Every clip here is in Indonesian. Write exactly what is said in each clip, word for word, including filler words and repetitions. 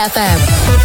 F M.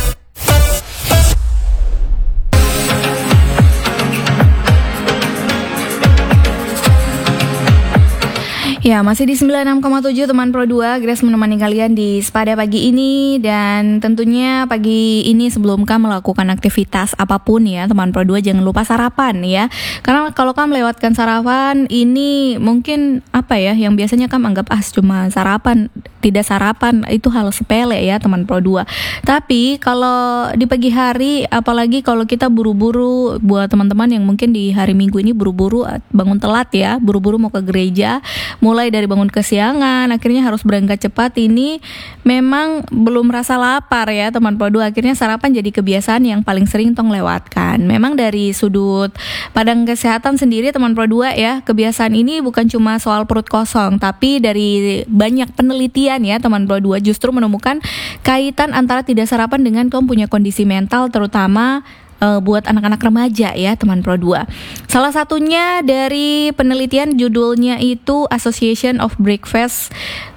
Ya, masih di sembilan puluh enam koma tujuh teman Pro dua, Grace menemani kalian di Sepada pagi ini. Dan tentunya pagi ini sebelum kamu melakukan aktivitas apapun ya teman Pro dua, jangan lupa sarapan ya. Karena kalau kamu melewatkan sarapan ini mungkin apa ya, yang biasanya kamu anggap ah cuma sarapan, tidak sarapan, itu hal sepele ya teman Pro dua. Tapi kalau di pagi hari, apalagi kalau kita buru-buru, buat teman-teman yang mungkin di hari Minggu ini buru-buru bangun telat ya, buru-buru mau ke gereja, mulai dari bangun kesiangan, akhirnya harus berangkat cepat, ini memang belum rasa lapar ya teman Pro dua. Akhirnya sarapan jadi kebiasaan yang paling sering tong lewatkan. Memang dari sudut pandang kesehatan sendiri teman Pro dua ya, kebiasaan ini bukan cuma soal perut kosong, tapi dari banyak penelitian ya teman Pro dua justru menemukan kaitan antara tidak sarapan dengan kamu punya kondisi mental, terutama Uh, buat anak-anak remaja ya teman Pro dua. Salah satunya dari penelitian judulnya itu Association of Breakfast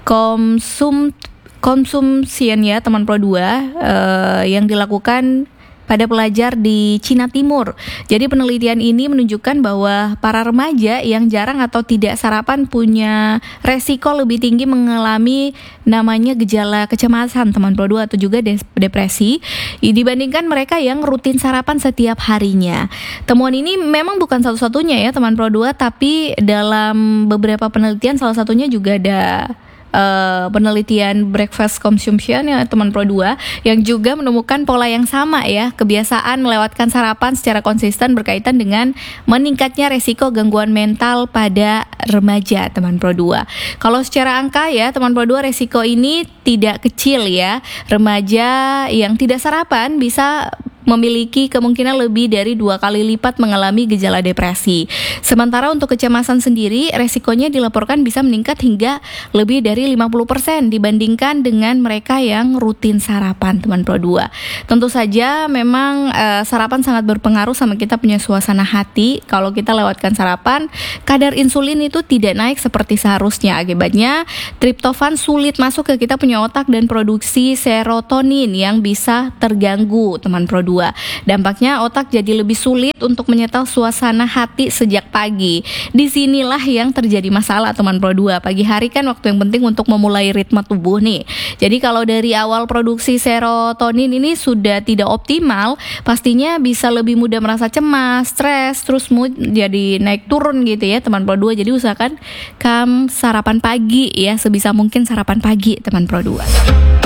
Consum Consumption ya teman Pro dua, uh, yang dilakukan pada pelajar di Cina Timur. Jadi penelitian ini menunjukkan bahwa para remaja yang jarang atau tidak sarapan punya resiko lebih tinggi mengalami namanya gejala kecemasan teman Pro dua atau juga depresi dibandingkan mereka yang rutin sarapan setiap harinya. Temuan ini memang bukan satu-satunya ya teman Pro dua, tapi dalam beberapa penelitian salah satunya juga ada Uh, penelitian breakfast consumption ya teman Pro dua, yang juga menemukan pola yang sama ya, kebiasaan melewatkan sarapan secara konsisten berkaitan dengan meningkatnya resiko gangguan mental pada remaja teman Pro dua. Kalau secara angka ya teman Pro dua, resiko ini tidak kecil ya. Remaja yang tidak sarapan bisa memiliki kemungkinan lebih dari dua kali lipat mengalami gejala depresi. Sementara untuk kecemasan sendiri, resikonya dilaporkan bisa meningkat hingga lebih dari lima puluh persen dibandingkan dengan mereka yang rutin sarapan teman Pro dua. Tentu saja memang uh, sarapan sangat berpengaruh sama kita punya suasana hati. Kalau kita lewatkan sarapan, kadar insulin itu tidak naik seperti seharusnya. Akibatnya triptofan sulit masuk ke kita punya otak dan produksi serotonin yang bisa terganggu teman Pro dua. Dampaknya otak jadi lebih sulit untuk menyetel suasana hati sejak pagi. Disinilah yang terjadi masalah teman Pro dua. Pagi hari kan waktu yang penting untuk memulai ritme tubuh nih. Jadi kalau dari awal produksi serotonin ini sudah tidak optimal, pastinya bisa lebih mudah merasa cemas, stres, terus mood jadi naik turun gitu ya teman Pro dua. Jadi usahakan kamu sarapan pagi ya, sebisa mungkin sarapan pagi teman Pro dua.